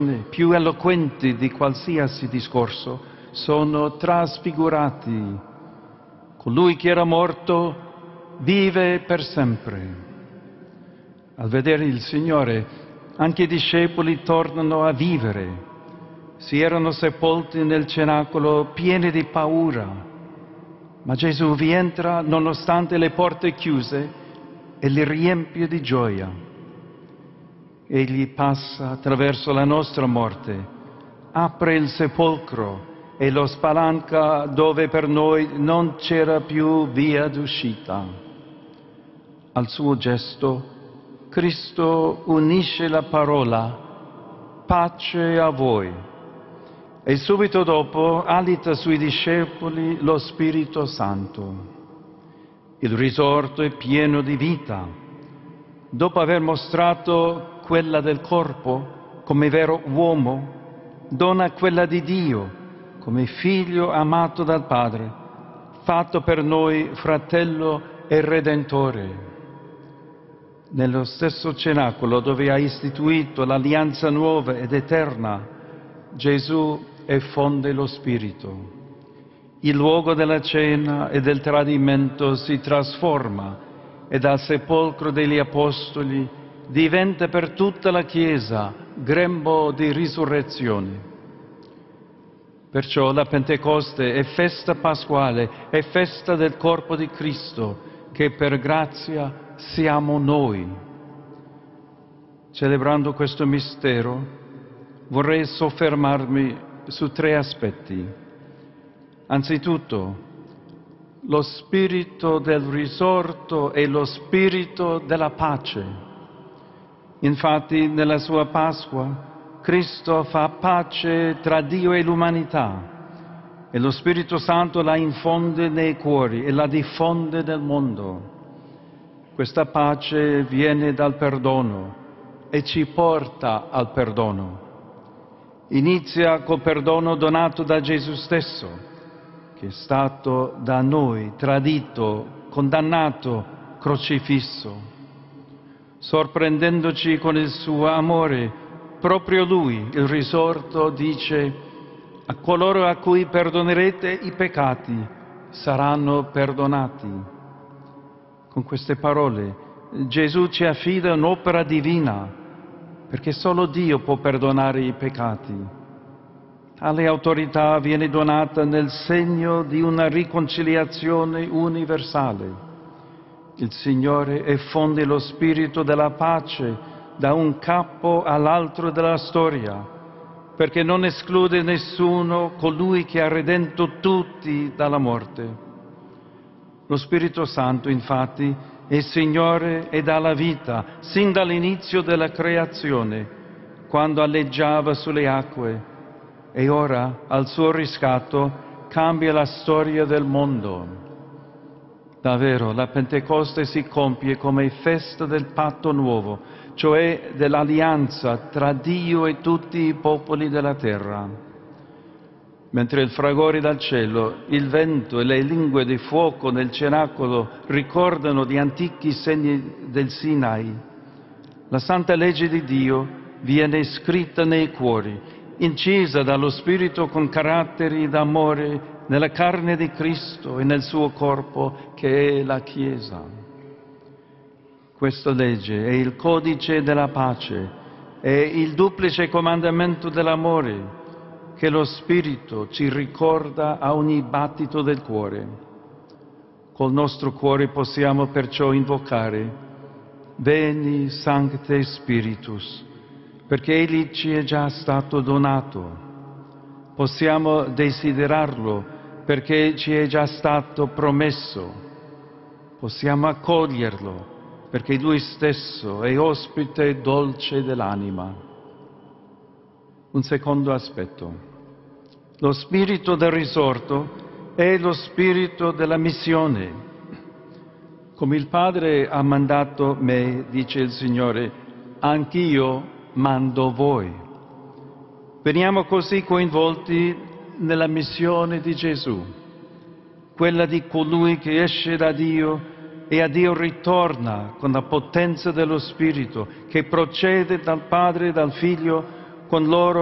più eloquenti di qualsiasi discorso sono trasfigurati. Colui che era morto vive per sempre. Al vedere il Signore, anche i discepoli tornano a vivere. Si erano sepolti nel cenacolo pieni di paura, ma Gesù vi entra nonostante le porte chiuse e li riempie di gioia. Egli passa attraverso la nostra morte, apre il sepolcro e lo spalanca dove per noi non c'era più via d'uscita. Al suo gesto, Cristo unisce la parola pace a voi e subito dopo alita sui discepoli lo Spirito Santo. Il risorto è pieno di vita. Dopo aver mostrato quella del corpo come vero uomo, dona quella di Dio come figlio amato dal Padre, fatto per noi fratello e redentore. Nello stesso cenacolo dove ha istituito l'alleanza nuova ed eterna, Gesù effonde lo Spirito. Il luogo della cena e del tradimento si trasforma e dal sepolcro degli Apostoli diventa per tutta la Chiesa grembo di risurrezione. Perciò la Pentecoste è festa pasquale, è festa del corpo di Cristo, che per grazia siamo noi. Celebrando questo mistero, vorrei soffermarmi su 3 aspetti. Anzitutto, lo spirito del risorto e lo spirito della pace. Infatti, nella sua Pasqua, Cristo fa pace tra Dio e l'umanità e lo Spirito Santo la infonde nei cuori e la diffonde nel mondo. Questa pace viene dal perdono e ci porta al perdono. Inizia col perdono donato da Gesù stesso, che è stato da noi tradito, condannato, crocifisso. Sorprendendoci con il suo amore, proprio Lui, il risorto, dice: a coloro a cui perdonerete i peccati saranno perdonati. Con queste parole Gesù ci affida un'opera divina, perché solo Dio può perdonare i peccati. Tale autorità viene donata nel segno di una riconciliazione universale. Il Signore effonde lo spirito della pace da un capo all'altro della storia, perché non esclude nessuno colui che ha redento tutti dalla morte. Lo Spirito Santo, infatti, è Signore e dà la vita, sin dall'inizio della creazione, quando alleggiava sulle acque, e ora, al suo riscatto, cambia la storia del mondo. Davvero, la Pentecoste si compie come festa del patto nuovo, cioè dell'alleanza tra Dio e tutti i popoli della terra. Mentre il fragore dal cielo, il vento e le lingue di fuoco nel cenacolo ricordano gli antichi segni del Sinai, la santa legge di Dio viene scritta nei cuori, incisa dallo Spirito con caratteri d'amore nella carne di Cristo e nel suo corpo che è la Chiesa. Questa legge è il codice della pace, è il duplice comandamento dell'amore che lo Spirito ci ricorda a ogni battito del cuore. Col nostro cuore possiamo perciò invocare Veni Sancte Spiritus, perché Egli ci è già stato donato. Possiamo desiderarlo perché ci è già stato promesso. Possiamo accoglierlo perché Lui stesso è ospite dolce dell'anima. Un secondo aspetto. Lo spirito del risorto è lo spirito della missione. Come il Padre ha mandato me, dice il Signore, anch'io mando voi. Veniamo così coinvolti nella missione di Gesù, quella di colui che esce da Dio e a Dio ritorna con la potenza dello Spirito, che procede dal Padre e dal Figlio con loro